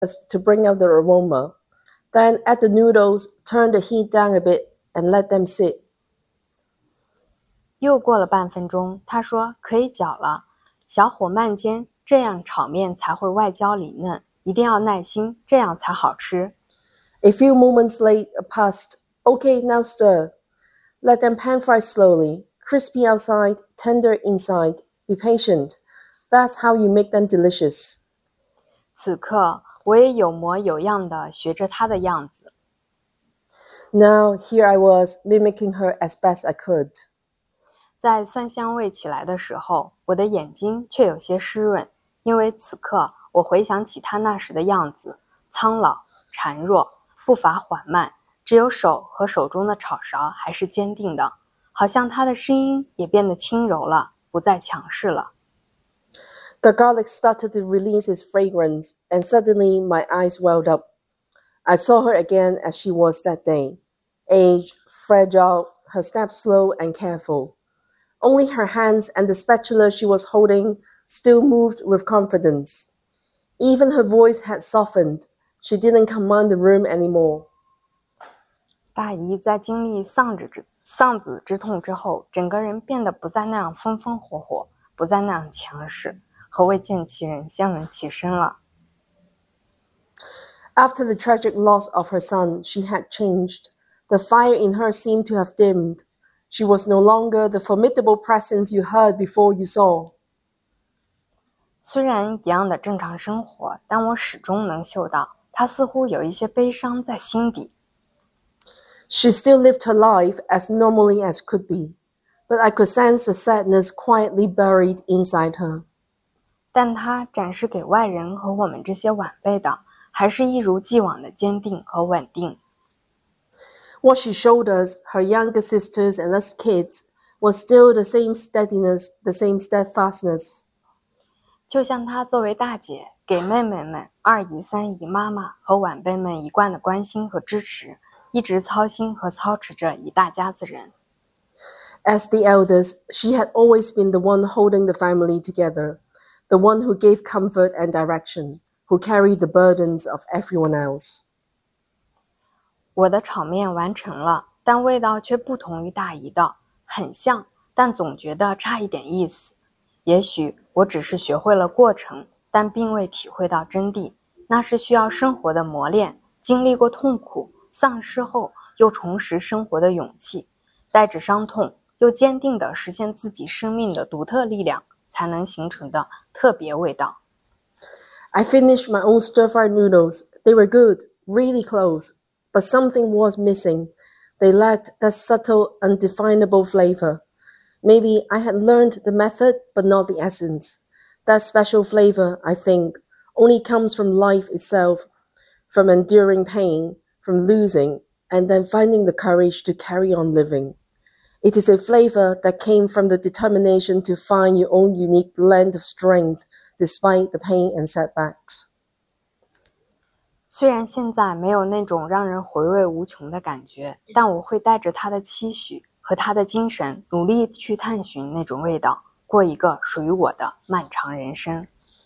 to bring out the aroma. Then add the noodles, turn the heat down a bit, and let them sit. 又过了半分钟，他说可以搅了，小火慢煎，这样炒面才会外焦里嫩，一定要耐心，这样才好吃。 A few moments passed. Okay, now stir. Let them pan fry slowly, crispy outside, tender inside. Be patient. That's how you make them delicious. 此刻，我也有模有样地学着她的样子。 Now, here I was, mimicking her as best I could. 在蒜香味起来的时候，我的眼睛却有些湿润，因为此刻我回想起她那时的样子，苍老、孱弱，步伐缓慢，只有手和手中的炒勺还是坚定的，好像她的声音也变得轻柔了，不再强势了。 The garlic started to release its fragrance, and suddenly my eyes welled up. I saw her again as she was that day, aged, fragile, her steps slow and careful. Only her hands and the spatula she was holding still moved with confidence. Even her voice had softened. She didn't command the room anymore. 大姨在经历丧子之痛之后，整个人变得不再那样风风火火，不再那样强势，和未见其人，相人其身了。 After the tragic loss of her son, she had changed. The fire in her seemed to have dimmed. She was no longer the formidable presence you heard before you saw. 虽然一样的正常生活，但我始终能嗅到，她似乎有一些悲伤在心底。 She still lived her life as normally as could be, but I could sense the sadness quietly buried inside her. 但她展示给外人和我们这些晚辈的，还是一如既往的坚定和稳定。 What she showed us, her younger sisters and us kids, was still the same steadiness, the same steadfastness. 就像她作为大姐，给妹妹们、二姨、三姨妈妈和晚辈们一贯的关心和支持，一直操心和操持着一大家子人。 As the eldest, she had always been the one holding the family together, the one who gave comfort and direction, who carried the burdens of everyone else. 我的炒面完成了，但味道却不同于大姨的，很像，但总觉得差一点意思。也许我只是学会了过程，但并未体会到真谛，那是需要生活的磨练，经历过痛苦、丧失后又重拾生活的勇气，带着伤痛又坚定地实现自己生命的独特力量，才能形成的特别味道。 I finished my own stir-fried noodles. They were good, really close, but something was missing. They lacked that subtle, undefinable flavor. Maybe I had learned the method, but not the essence. That special flavor, I think, only comes from life itself, from enduring pain, from losing, and then finding the courage to carry on living. It is a flavor that came from the determination to find your own unique blend of strength despite the pain and setbacks. 虽然现在没有那种让人回味无穷的感觉，但我会带着他的期许和他的精神，努力去探寻那种味道，过一个属于我的漫长人生。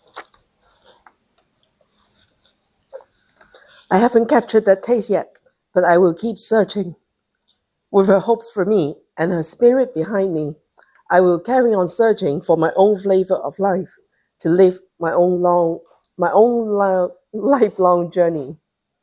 I haven't captured that taste yet, but I will keep searching. With her hopes for me and her spirit behind me, I will carry on searching for my own flavor of life, to live my own lifelong journey.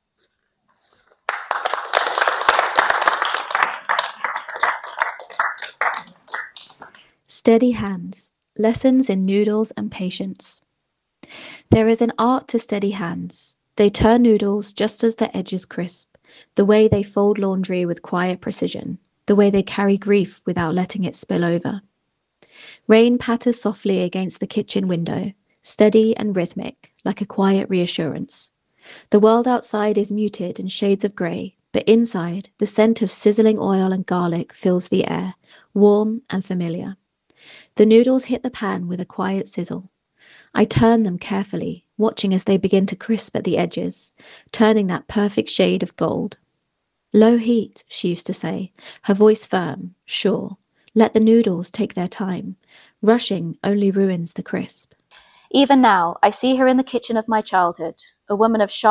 Steady hands, lessons in noodles and patience. There is an art to steady hands. They turn noodles just as the edges crisp, the way they fold laundry with quiet precision, the way they carry grief without letting it spill over. Rain patters softly against the kitchen window, steady and rhythmic, like a quiet reassurance. The world outside is muted in shades of grey, but inside, the scent of sizzling oil and garlic fills the air, warm and familiar. The noodles hit the pan with a quiet sizzle. I turn them carefully, watching as they begin to crisp at the edges, turning that perfect shade of gold. Low heat, she used to say, her voice firm, sure. Let the noodles take their time. Rushing only ruins the crisp. Even now, I see her in the kitchen of my childhood, a woman of sharp